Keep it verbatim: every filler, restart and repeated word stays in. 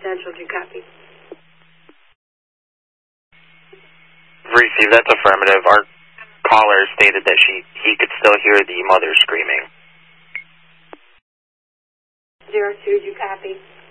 Central. Do you copy? Received. That's affirmative. Our caller stated that she he could still hear the mother screaming. Zero two. Do you copy?